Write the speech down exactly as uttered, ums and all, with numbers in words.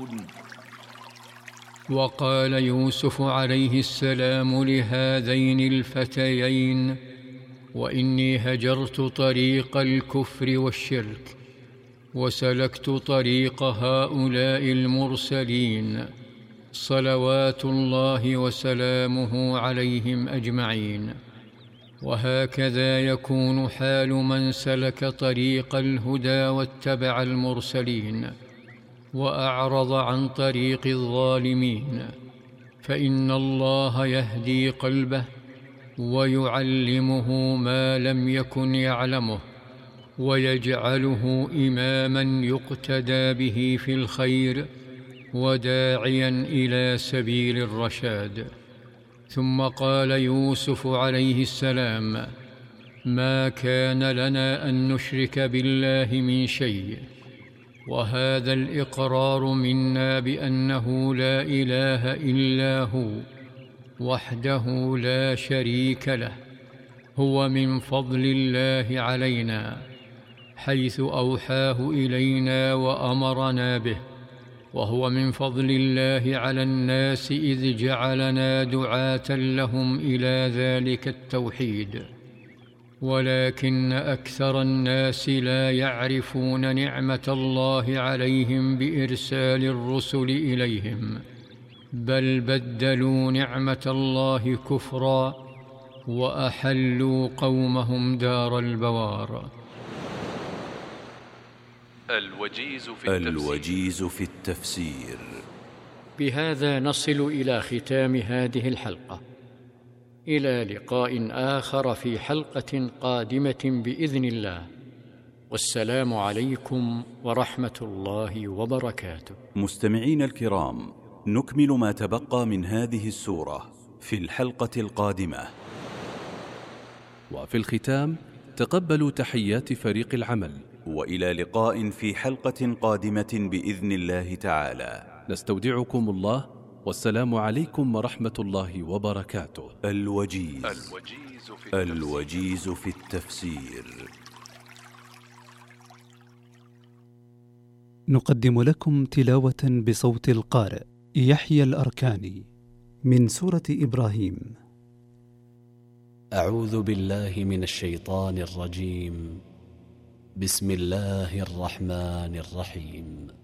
وقال يوسف عليه السلام لهذين الفتيين: وإني هجرت طريق الكفر والشرك وسلكت طريق هؤلاء المرسلين صلوات الله وسلامه عليهم أجمعين. وهكذا يكون حال من سلك طريق الهدى واتبع المرسلين وأعرض عن طريق الظالمين، فإن الله يهدي قلبه ويعلمه ما لم يكن يعلمه، ويجعله إماما يقتدى به في الخير وداعيا إلى سبيل الرشاد. ثم قال يوسف عليه السلام: ما كان لنا أن نشرك بالله من شيء، وهذا الإقرار منا بأنه لا إله إلا هو وحده لا شريك له هو من فضل الله علينا، حيث أوحاه إلينا وأمرنا به، وهو من فضل الله على الناس إذ جعلنا دعاة لهم إلى ذلك التوحيد، ولكن أكثر الناس لا يعرفون نعمة الله عليهم بإرسال الرسل إليهم، بل بدلوا نعمة الله كفرا وأحلوا قومهم دار البوار. الوجيز في التفسير, الوجيز في التفسير. بهذا نصل إلى ختام هذه الحلقة، إلى لقاء آخر في حلقة قادمة بإذن الله، والسلام عليكم ورحمة الله وبركاته. مستمعين الكرام، نكمل ما تبقى من هذه السورة في الحلقة القادمة. وفي الختام تقبلوا تحيات فريق العمل، وإلى لقاء في حلقة قادمة بإذن الله تعالى. نستودعكم الله، والسلام عليكم ورحمة الله وبركاته. الوجيز, الوجيز, في, الوجيز في التفسير. نقدم لكم تلاوة بصوت القارئ يحيى الأركاني من سورة إبراهيم. أعوذ بالله من الشيطان الرجيم. بسم الله الرحمن الرحيم.